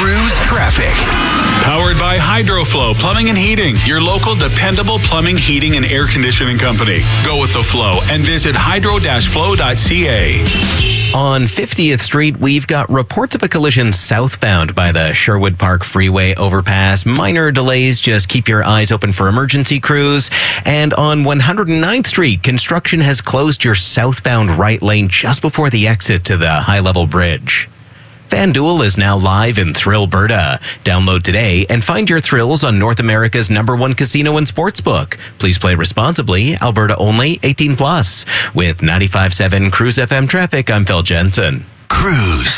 Cruise traffic. Powered by HydroFlow Plumbing and Heating, your local dependable plumbing, heating, and air conditioning company. Go with the flow and visit hydro-flow.ca. On 50th Street, we've got reports of a collision southbound by the Sherwood Park Freeway overpass. Minor delays, just keep your eyes open for emergency crews. And on 109th Street, construction has closed your southbound right lane just before the exit to the high-level bridge. FanDuel is now live in Thrillberta. Download today and find your thrills on North America's #1 casino and sportsbook. Please play responsibly. Alberta only. 18+. With 95.7 Cruise FM traffic, I'm Phil Jensen. Cruise.